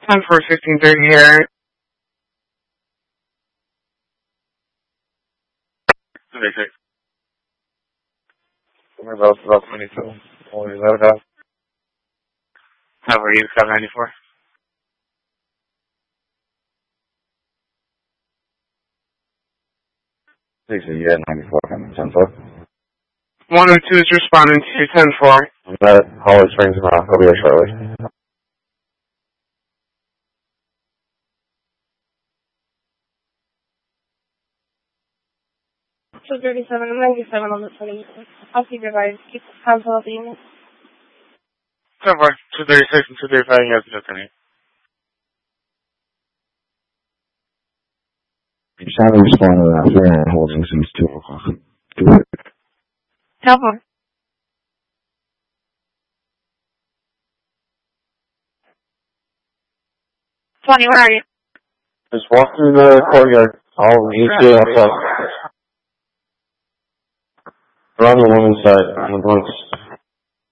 Time for 1630 here. 36. About 22. Only let it out. How are you? 794. Yeah, 94, 10-4. 102 is responding to 10-4. I'm at Holly Springs tomorrow. I'll be here shortly. 237 and 97 on the 20. I'll keep your guys. Keep cancel the unit. 10-4. 236 and 235, you guys just turning. You just haven't responded to that phone holding since 2 o'clock. Do it. 10-4. 20, where are you? Just walk through the courtyard. I'll meet you outside. We're on the woman's side. I'm going to